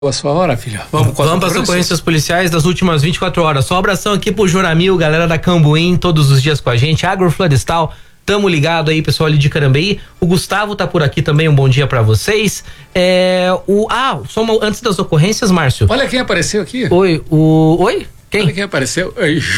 A sua hora, filha. Vamos para as ocorrências policiais das últimas 24 horas. Só um abração aqui pro Joramil, galera da Cambuim, todos os dias com a gente. Agroflorestal, tamo ligado aí, pessoal ali de Carambeí. O Gustavo tá por aqui também, um bom dia pra vocês. Antes das ocorrências, Márcio. Olha quem apareceu aqui. Oi? Quem? Olha quem apareceu.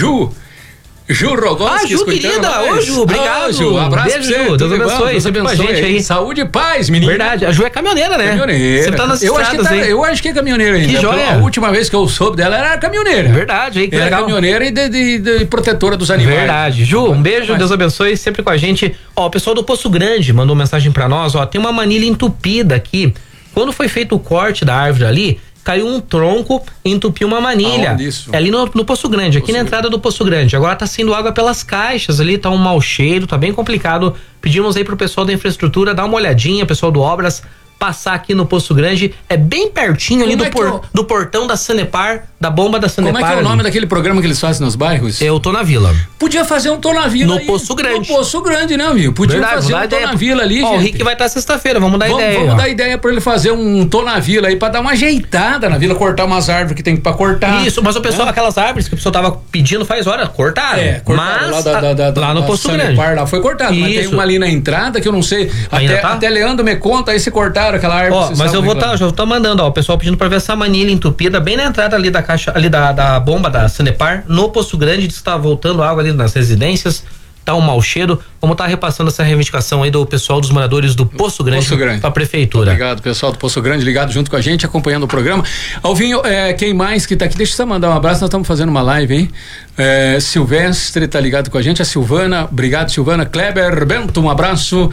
Ju Rogoski. Ju, querida. Ô, Ju, obrigado. Ju, abraço. Beijo, Ju. Deus abençoe. Deus abençoe com a gente aí. Saúde e paz, menino. Verdade. A Ju é caminhoneira, né? Caminhoneira. Sempre tá nas estradas, hein? Eu acho que é caminhoneira ainda. Que joia. A última vez que eu soube dela, era caminhoneira. Verdade, hein? Que era legal. Caminhoneira e de protetora dos animais. Verdade. Ju, um beijo. Deus abençoe. Sempre com a gente. Ó, o pessoal do Poço Grande mandou mensagem pra nós. Ó, tem uma manilha entupida aqui. Quando foi feito o corte da árvore ali, caiu um tronco e entupiu uma manilha. Aonde isso? É ali no Poço Grande, aqui na entrada do Poço Grande. Agora tá saindo água pelas caixas ali, tá um mau cheiro, tá bem complicado. Pedimos aí pro pessoal da infraestrutura dar uma olhadinha, pessoal do Obras, passar aqui no Poço Grande. É bem pertinho ali do portão da Sanepar, da bomba da Sanepar. Como é que é o nome daquele programa que eles fazem nos bairros? Eu tô na Vila. Podia fazer um Tô na Vila no Poço Grande. No Poço Grande, né, amigo? Podia fazer um Tô na Vila ali, gente. O Rick vai estar sexta-feira, vamos dar ideia. Vamos dar ideia pra ele fazer um Tô na Vila aí, pra dar uma ajeitada na vila, cortar umas árvores que tem pra cortar. Isso, mas o pessoal, aquelas árvores que o pessoal tava pedindo faz hora, cortaram. Cortaram mas lá no Poço Grande. Lá foi cortado, mas tem uma ali na entrada que eu não sei. Até Leandro me conta aí se cortaram aquela árvore. Mas eu vou tá mandando, ó, o pessoal pedindo pra ver essa manilha entupida bem na entrada ali da caixa, ali da bomba da Sanepar, no Poço Grande, diz que tá voltando água ali nas residências, tá um mau cheiro. Vamos estar repassando essa reivindicação aí do pessoal dos moradores do Poço Grande pra prefeitura. Obrigado, pessoal do Poço Grande, ligado junto com a gente, acompanhando o programa. Alvinho, quem mais que tá aqui? Deixa eu só mandar um abraço, nós estamos fazendo uma live, hein? Silvestre tá ligado com a gente, a Silvana, obrigado, Silvana. Kleber Bento, um abraço.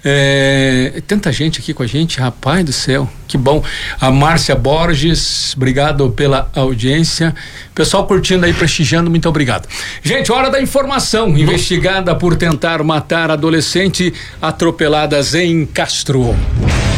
Tanta gente aqui com a gente, rapaz do céu, que bom. A Márcia Borges, obrigado pela audiência. Pessoal curtindo aí, prestigiando, muito obrigado. Gente, hora da informação. Investigada por tentar matar adolescente atropeladas em Castro.